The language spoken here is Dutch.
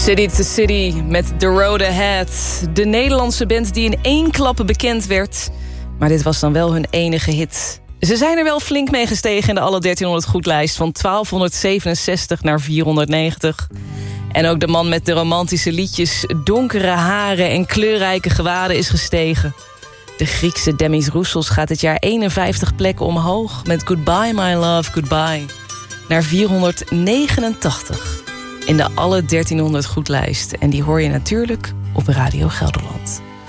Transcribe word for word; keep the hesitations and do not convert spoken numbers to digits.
City to City met The Road Ahead. De Nederlandse band die in één klappe bekend werd. Maar dit was dan wel hun enige hit. Ze zijn er wel flink mee gestegen in de alle dertienhonderd goedlijst. Van twaalfhonderdzevenenzestig naar vierhonderdnegentig. En ook de man met de romantische liedjes, donkere haren en kleurrijke gewaden is gestegen. De Griekse Demis Roussos gaat dit jaar eenenvijftig plekken omhoog. Met Goodbye My Love, Goodbye. Naar vierhonderdnegenentachtig. In de alle dertienhonderd goedlijst. En die hoor je natuurlijk op Radio Gelderland.